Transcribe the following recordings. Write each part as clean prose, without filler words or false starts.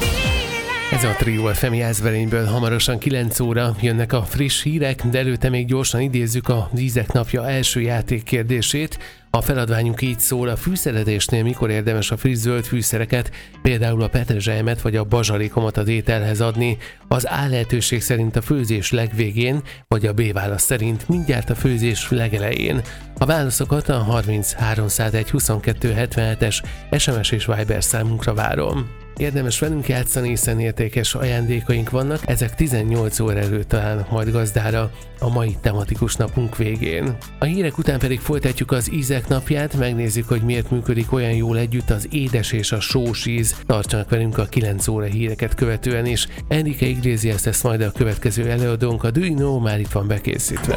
Ez a Trio FM Jászberényből hamarosan 9 óra jönnek a friss hírek, de előtte még gyorsan idézzük a Ízek napja első játékkérdését. A feladványunk így szól: a fűszerezésnél mikor érdemes a friss zöld fűszereket, például a petrezselymet vagy a bazsalikomat az ételhez adni? Az A lehetőség szerint a főzés legvégén, vagy a B válasz szerint mindjárt a főzés legelején. A válaszokat a 3301 22 77-es SMS és Viber számunkra várom. Érdemes velünk játszani, hiszen értékes ajándékaink vannak, ezek 18 óra előtt találnak majd gazdára a mai tematikus napunk végén. A hírek után pedig folytatjuk az ízek napját, megnézzük, hogy miért működik olyan jól együtt az édes és a sós íz. Tartsanak velünk a 9 óra híreket követően is. Enrique Iglesias lesz majd a következő előadónk, a Do You Know már itt van bekészítve.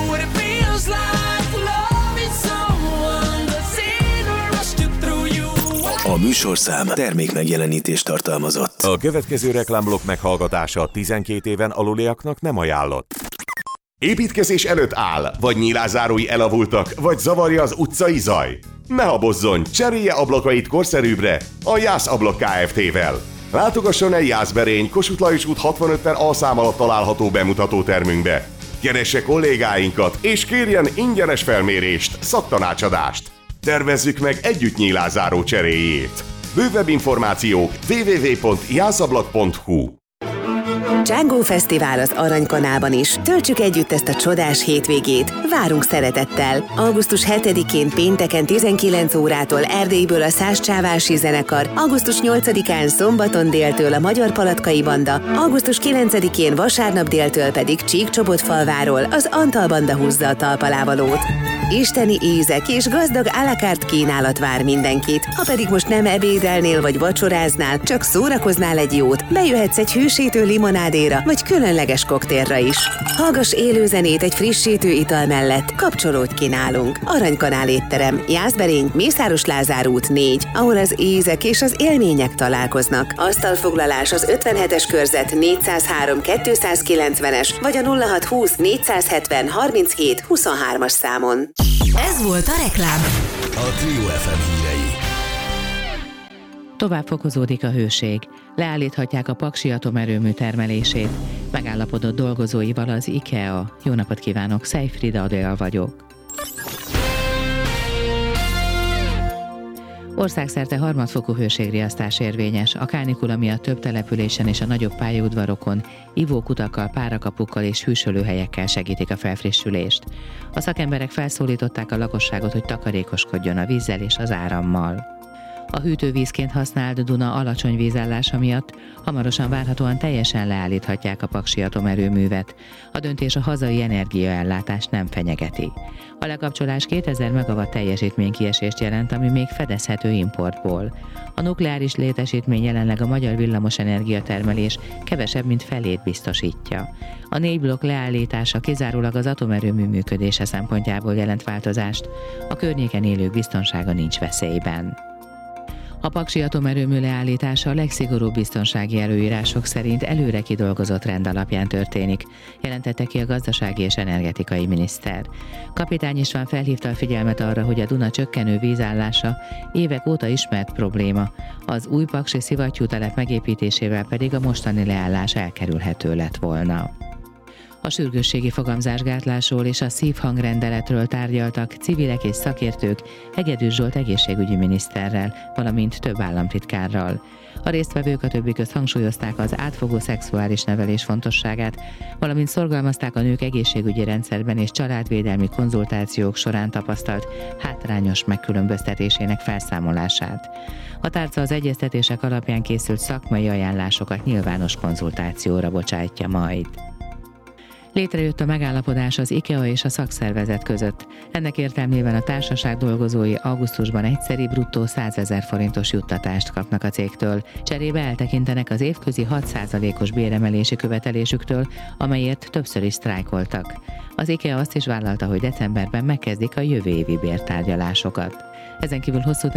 A műsorszám termékmegjelenítést tartalmazott. A következő reklámblokk meghallgatása 12 éven aluliaknak nem ajánlott. Építkezés előtt áll, vagy nyílászárói elavultak, vagy zavarja az utcai zaj? Ne habozzon, cserélje ablakait korszerűbbre a Jász Ablak Kft-vel. Látogasson el Jászberény, Kossuth Lajos út 65-ben A-szám alatt található bemutató termünkbe. Keresse kollégáinkat, és kérjen ingyenes felmérést, szaktanácsadást. Tervezzük meg együtt nyílászáró cseréjét. Bővebb információk www.jászablak.hu. Django Fesztivál az Aranykanálban is. Töltsük együtt ezt a csodás hétvégét. Várunk szeretettel. Augusztus 7-én pénteken 19 órától Erdélyből a Szász Csávási Zenekar, augusztus 8-án szombaton déltől a Magyar Palatkai Banda, augusztus 9-én vasárnap déltől pedig Csíkcsobontfalváról az Antal Banda húzza a talpalávalót. Isteni ízek és gazdag à la carte kínálat vár mindenkit. Ha pedig most nem ebédelnél vagy vacsoráznál, csak szórakoznál egy jót, bejöhetsz egy hősítő limonádéra vagy különleges koktélra is. Hallgass élő zenét egy frissítő ital mellett, kapcsolódj ki nálunk. Aranykanál étterem, Jászberény, Mészáros Lázár út 4, ahol az ízek és az élmények találkoznak. Asztalfoglalás az 57-es körzet 403 290-es vagy a 0620 470 37 23-as számon. Ez volt a reklám. A Trio FM hírei. Tovább fokozódik a hőség. Leállíthatják a paksi atomerőmű termelését. Megállapodott dolgozóival az IKEA. Jó napot kívánok, Szejfrida Adél vagyok. Országszerte harmadfokú hőségriasztás érvényes. A kánikula miatt több településen és a nagyobb pályaudvarokon ivókutakkal, párakapukkal és hűsölőhelyekkel segítik a felfrissülést. A szakemberek felszólították a lakosságot, hogy takarékoskodjon a vízzel és az árammal. A hűtővízként használt Duna alacsony vízállása miatt hamarosan várhatóan teljesen leállíthatják a paksi atomerőművet. A döntés a hazai energiaellátást nem fenyegeti. A lekapcsolás 2000 megawatt teljesítménykiesést jelent, ami még fedezhető importból. A nukleáris létesítmény jelenleg a magyar villamosenergia termelés kevesebb, mint felét biztosítja. A 4 blokk leállítása kizárólag az atomerőmű működése szempontjából jelent változást. A környéken élők biztonsága nincs veszélyben. A paksi atomerőmű leállítása a legszigorúbb biztonsági előírások szerint előre kidolgozott rend alapján történik, jelentette ki a gazdasági és energetikai miniszter. Kapitány István felhívta a figyelmet arra, hogy a Duna csökkenő vízállása évek óta ismert probléma, az új paksi szivattyútelep megépítésével pedig a mostani leállás elkerülhető lett volna. A sürgősségi fogamzásgátlásról és a szívhangrendeletről tárgyaltak civilek és szakértők Hegedűs Zsolt egészségügyi miniszterrel, valamint több államtitkárral. A résztvevők a többi közt hangsúlyozták az átfogó szexuális nevelés fontosságát, valamint szorgalmazták a nők egészségügyi rendszerben és családvédelmi konzultációk során tapasztalt hátrányos megkülönböztetésének felszámolását. A tárca az egyeztetések alapján készült szakmai ajánlásokat nyilvános konzultációra bocsátja majd. Létrejött a megállapodás az IKEA és a szakszervezet között. Ennek értelmében a társaság dolgozói augusztusban egyszeri bruttó 100 000 forintos juttatást kapnak a cégtől. Cserébe eltekintenek az évközi 6%-os béremelési követelésüktől, amelyért többször is sztrájkoltak. Az IKEA azt is vállalta, hogy decemberben megkezdik a jövő évi bértárgyalásokat. Ezen kívül hosszú